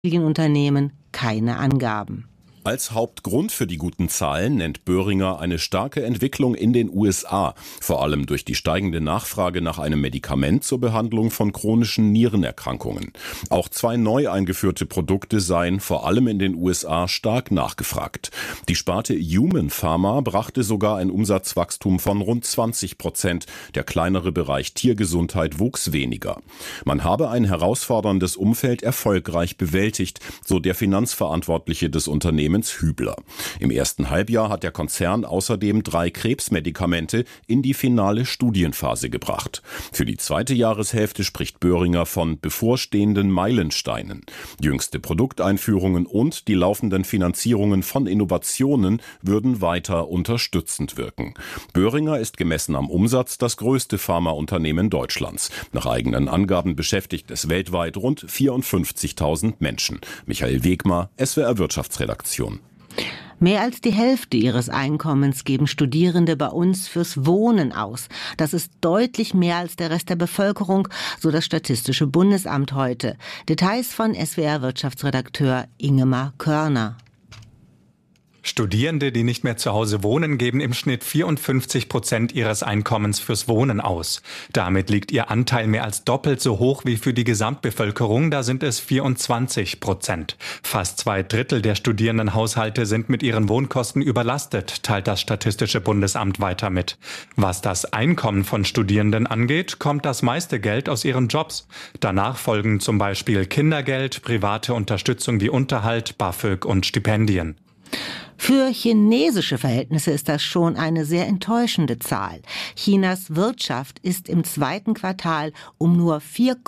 Unternehmen keine Angaben. Als Hauptgrund für die guten Zahlen nennt Boehringer eine starke Entwicklung in den USA, vor allem durch die steigende Nachfrage nach einem Medikament zur Behandlung von chronischen Nierenerkrankungen. Auch 2 neu eingeführte Produkte seien vor allem in den USA stark nachgefragt. Die Sparte Human Pharma brachte sogar ein Umsatzwachstum von rund 20%. Der kleinere Bereich Tiergesundheit wuchs weniger. Man habe ein herausforderndes Umfeld erfolgreich bewältigt, so der Finanzverantwortliche des Unternehmens Hübler. Im ersten Halbjahr hat der Konzern außerdem 3 Krebsmedikamente in die finale Studienphase gebracht. Für die zweite Jahreshälfte spricht Boehringer von bevorstehenden Meilensteinen. Jüngste Produkteinführungen und die laufenden Finanzierungen von Innovationen würden weiter unterstützend wirken. Boehringer ist gemessen am Umsatz das größte Pharmaunternehmen Deutschlands. Nach eigenen Angaben beschäftigt es weltweit rund 54.000 Menschen. Michael Wegmar, SWR Wirtschaftsredaktion. Mehr als die Hälfte ihres Einkommens geben Studierende bei uns fürs Wohnen aus. Das ist deutlich mehr als der Rest der Bevölkerung, so das Statistische Bundesamt heute. Details von SWR-Wirtschaftsredakteur Ingemar Körner. Studierende, die nicht mehr zu Hause wohnen, geben im Schnitt 54% ihres Einkommens fürs Wohnen aus. Damit liegt ihr Anteil mehr als doppelt so hoch wie für die Gesamtbevölkerung, da sind es 24%. Fast 2/3 der Studierendenhaushalte sind mit ihren Wohnkosten überlastet, teilt das Statistische Bundesamt weiter mit. Was das Einkommen von Studierenden angeht, kommt das meiste Geld aus ihren Jobs. Danach folgen zum Beispiel Kindergeld, private Unterstützung wie Unterhalt, BAföG und Stipendien. Für chinesische Verhältnisse ist das schon eine sehr enttäuschende Zahl. Chinas Wirtschaft ist im zweiten Quartal um nur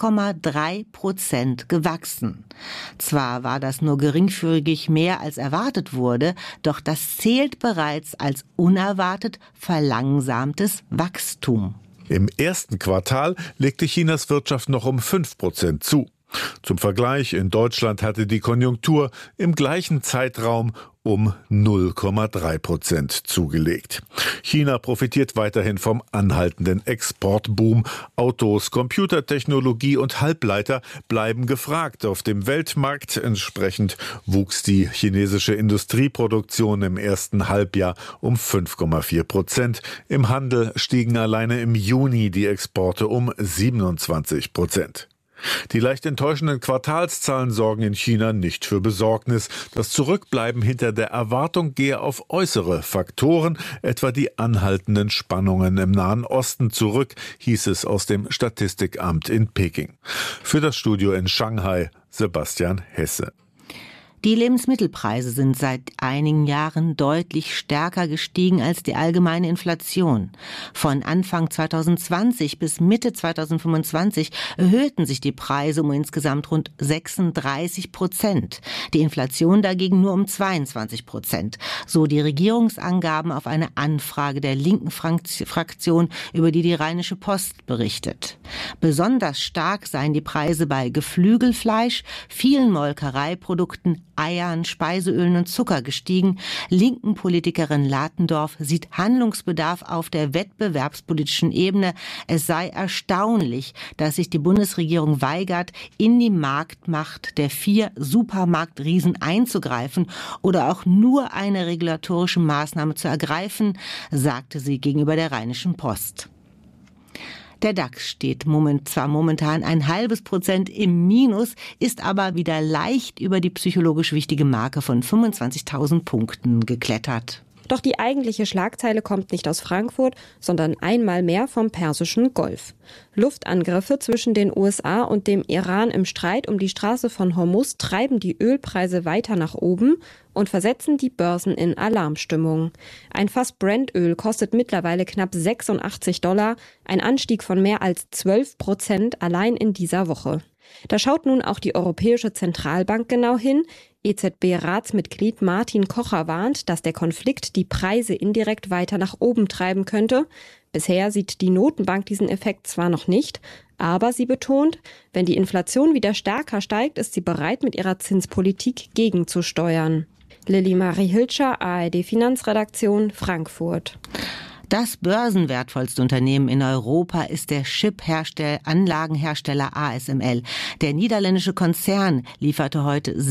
4,3% gewachsen. Zwar war das nur geringfügig mehr als erwartet wurde, doch das zählt bereits als unerwartet verlangsamtes Wachstum. Im ersten Quartal legte Chinas Wirtschaft noch um 5% zu. Zum Vergleich, in Deutschland hatte die Konjunktur im gleichen Zeitraum um 0,3% zugelegt. China profitiert weiterhin vom anhaltenden Exportboom. Autos, Computertechnologie und Halbleiter bleiben gefragt auf dem Weltmarkt. Entsprechend wuchs die chinesische Industrieproduktion im ersten Halbjahr um 5,4%. Im Handel stiegen alleine im Juni die Exporte um 27%. Die leicht enttäuschenden Quartalszahlen sorgen in China nicht für Besorgnis. Das Zurückbleiben hinter der Erwartung gehe auf äußere Faktoren, etwa die anhaltenden Spannungen im Nahen Osten zurück, hieß es aus dem Statistikamt in Peking. Für das Studio in Shanghai Sebastian Hesse. Die Lebensmittelpreise sind seit einigen Jahren deutlich stärker gestiegen als die allgemeine Inflation. Von Anfang 2020 bis Mitte 2025 erhöhten sich die Preise um insgesamt rund 36%. Die Inflation dagegen nur um 22%. So die Regierungsangaben auf eine Anfrage der linken Fraktion, über die Rheinische Post berichtet. Besonders stark seien die Preise bei Geflügelfleisch, vielen Molkereiprodukten, Eiern, Speiseölen und Zucker gestiegen. Linken Politikerin Latendorf sieht Handlungsbedarf auf der wettbewerbspolitischen Ebene. Es sei erstaunlich, dass sich die Bundesregierung weigert, in die Marktmacht der 4 Supermarktriesen einzugreifen oder auch nur eine regulatorische Maßnahme zu ergreifen, sagte sie gegenüber der Rheinischen Post. Der DAX steht zwar momentan 0,5% im Minus, ist aber wieder leicht über die psychologisch wichtige Marke von 25.000 Punkten geklettert. Doch die eigentliche Schlagzeile kommt nicht aus Frankfurt, sondern einmal mehr vom Persischen Golf. Luftangriffe zwischen den USA und dem Iran im Streit um die Straße von Hormuz treiben die Ölpreise weiter nach oben und versetzen die Börsen in Alarmstimmung. Ein Fass Brent-Öl kostet mittlerweile knapp $86, ein Anstieg von mehr als 12% allein in dieser Woche. Da schaut nun auch die Europäische Zentralbank genau hin. EZB-Ratsmitglied Martin Kocher warnt, dass der Konflikt die Preise indirekt weiter nach oben treiben könnte. Bisher sieht die Notenbank diesen Effekt zwar noch nicht, aber sie betont, wenn die Inflation wieder stärker steigt, ist sie bereit, mit ihrer Zinspolitik gegenzusteuern. Lilly Marie Hilscher, ARD Finanzredaktion, Frankfurt. Das börsenwertvollste Unternehmen in Europa ist der Chip-Anlagenhersteller ASML. Der niederländische Konzern lieferte heute